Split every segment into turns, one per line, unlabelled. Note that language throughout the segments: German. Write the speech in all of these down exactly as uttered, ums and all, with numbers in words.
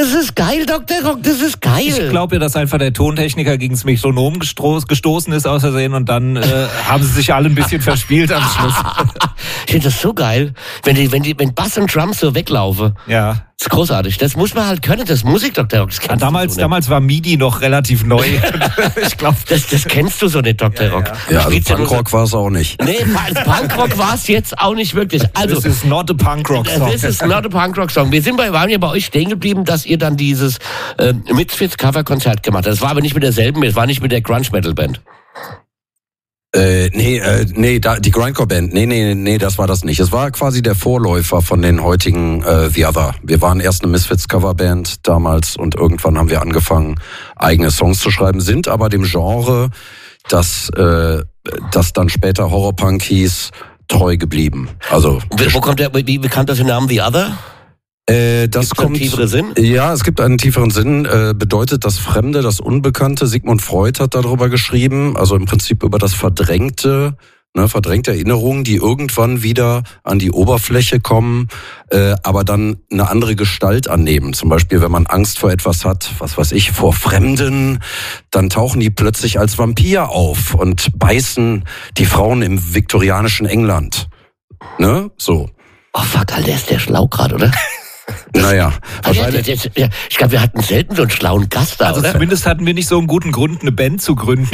das ist geil, Doktor Rock, das ist geil.
Ich glaube ja, dass einfach der Tontechniker gegen das Metronom gesto- gestoßen ist aus Versehen und dann äh, haben sie sich alle ein bisschen verspielt am Schluss.
Ich finde das so geil, wenn die, wenn die, wenn Bass und Drums so weglaufen.
Ja.
Das ist großartig. Das muss man halt können, das Musik, Doktor Rock. Das
Ja, damals,
so
damals war MIDI noch relativ neu. Ich glaube,
das, das kennst du so nicht, Doktor
Ja,
Rock.
ja.
Ja, also
Spielst ja nur
Punkrock war es auch nicht.
so- Nee, Punkrock war es jetzt auch nicht wirklich. Also,
das ist not a Punkrock-Song.
das ist not a Punkrock-Song. Wir sind bei, waren ja bei euch stehen geblieben, dass ihr dann dieses äh, Misfits-Cover-Konzert gemacht habt. Das war aber nicht mit derselben, es war nicht mit der Grunge-Metal-Band.
Äh, nee, äh, nee, da, die Grindcore-Band, nee, nee, nee, das war das nicht. Es war quasi der Vorläufer von den heutigen äh, The Other. Wir waren erst eine Misfits-Coverband damals und irgendwann haben wir angefangen, eigene Songs zu schreiben, sind aber dem Genre, das, äh, das dann später Horrorpunk hieß, treu geblieben. Also
Wo, wo kommt der, wie bekannt das der Name The Other?
Äh, das
Gibt's einen
kommt.
tieferen Sinn?
Ja, es gibt einen tieferen Sinn. Äh, bedeutet das Fremde, das Unbekannte. Sigmund Freud hat darüber geschrieben. Also im Prinzip über das Verdrängte, ne, verdrängte Erinnerungen, die irgendwann wieder an die Oberfläche kommen, äh, aber dann eine andere Gestalt annehmen. Zum Beispiel, wenn man Angst vor etwas hat, was weiß ich, vor Fremden, dann tauchen die plötzlich als Vampir auf und beißen die Frauen im viktorianischen England. Ne, so.
Oh fuck, Alter, ist der schlau gerade, oder?
Naja,
Also,
wahrscheinlich.
das- das- ja, ich glaube, wir hatten selten so einen schlauen Gast da,
Also
oder?
zumindest hatten wir nicht so einen guten Grund, eine Band zu gründen.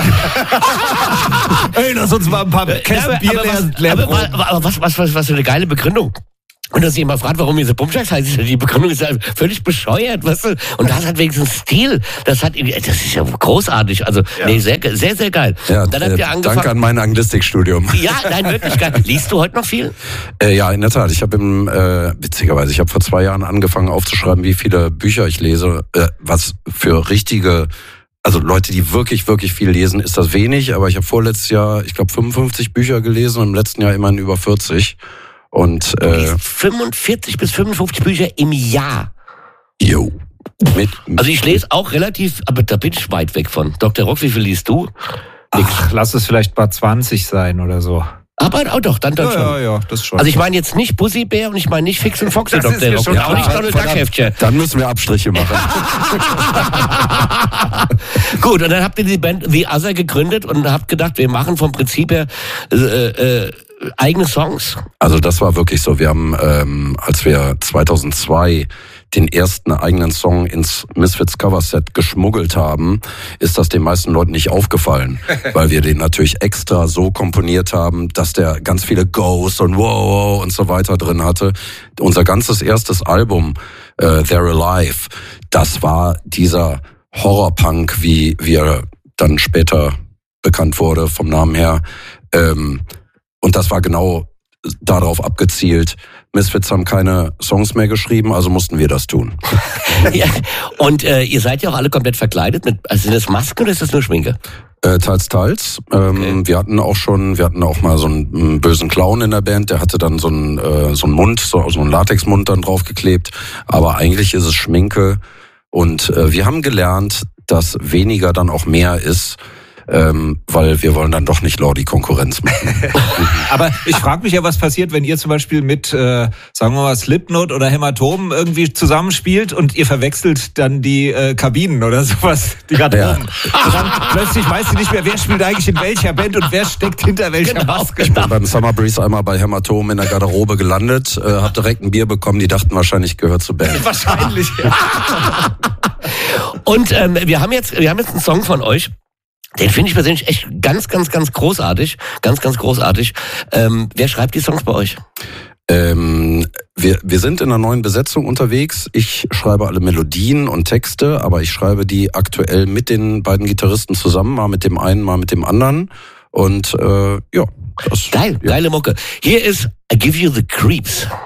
Ey, lass uns mal ein paar Kästen Bier
aber, was,
leer
aber,
proben.
aber, aber was, was, was, was für eine geile Begründung. Und dass jemand fragt, warum diese Bumscheiß heißt, die Begründung ist ja völlig bescheuert, weißt du? Und das hat wenigstens Stil. Das hat, das ist ja großartig. Also, nee, sehr, sehr, sehr geil.
Ja,
Und dann habt
äh,
ihr angefangen.
danke an mein Anglistikstudium.
Ja, nein, wirklich geil. Liest du heute noch viel?
Äh, ja, in der Tat. Ich habe im äh, witzigerweise, ich habe vor zwei Jahren angefangen aufzuschreiben, wie viele Bücher ich lese, äh, was für richtige, also Leute, die wirklich, wirklich viel lesen, ist das wenig. Aber ich habe vorletztes Jahr, ich glaube, fünfundfünfzig Bücher gelesen und im letzten Jahr immerhin über vierzig. Und
Du
äh,
liest fünfundvierzig bis fünfundfünfzig Bücher im Jahr.
jo. Mit,
Also ich lese auch relativ, aber da bin ich weit weg von. Doktor Rock, wie viel liest du?
Ach, lass es vielleicht mal zwanzig sein oder so.
Aber oh doch, dann, dann
Ja,
schon.
ja, ja, das schon.
Also ich meine jetzt nicht Bussi Bär und ich meine nicht Fix und Foxy,
Das ist
Doktor
mir
Rock.
schon
Und auch nicht
klar.
Donald Duck Heftchen.
dann müssen wir Abstriche machen.
Gut, und dann habt ihr die Band The Other gegründet und habt gedacht, wir machen vom Prinzip her äh, äh, eigene Songs.
Also das war wirklich so. Wir haben, ähm, als wir zweitausendzwei den ersten eigenen Song ins Misfits Coverset geschmuggelt haben, ist das den meisten Leuten nicht aufgefallen, weil wir den natürlich extra so komponiert haben, dass der ganz viele Goes und Wow und so weiter drin hatte. Unser ganzes erstes Album, äh, They're Alive, das war dieser Horrorpunk, wie wie er dann später bekannt wurde vom Namen her. Ähm, und das war genau darauf abgezielt. Misfits haben keine Songs mehr geschrieben, also mussten wir das tun.
Ja. Und äh, ihr seid ja auch alle komplett verkleidet. Mit, also sind das Masken oder ist das nur Schminke?
Äh, teils, teils. Ähm,
Okay.
Wir hatten auch schon, wir hatten auch mal so einen, einen bösen Clown in der Band, der hatte dann so einen, äh, so einen Mund, so, so einen Latexmund dann draufgeklebt. Aber eigentlich ist es Schminke. Und äh, wir haben gelernt, dass weniger dann auch mehr ist. Ähm, weil wir wollen dann doch nicht Lordi Konkurrenz machen.
Aber ich frage mich ja, was passiert, wenn ihr zum Beispiel mit, äh, sagen wir mal, Slipknot oder Hämatom irgendwie zusammenspielt und ihr verwechselt dann die äh, Kabinen oder sowas, die Garderoben.
Ja.
Und dann plötzlich weiß sie nicht mehr, wer spielt eigentlich in welcher Band und wer steckt hinter welcher
Genau,
Maske.
Ich bin beim Summer Breeze einmal bei Hämatom in der Garderobe gelandet, äh, hab direkt ein Bier bekommen, die dachten wahrscheinlich, gehört zur Band.
Wahrscheinlich, ja.
Und ähm, wir haben jetzt, wir haben jetzt einen Song von euch. Den finde ich persönlich echt ganz, ganz, ganz großartig. Ganz, ganz großartig. Ähm, wer schreibt die Songs bei euch?
Ähm, wir, wir sind in einer neuen Besetzung unterwegs. Ich schreibe alle Melodien und Texte, aber ich schreibe die aktuell mit den beiden Gitarristen zusammen, mal mit dem einen, mal mit dem anderen. Und äh, ja, das,
Geil,
ja.
geile Mucke. Hier ist I Give You the Creeps.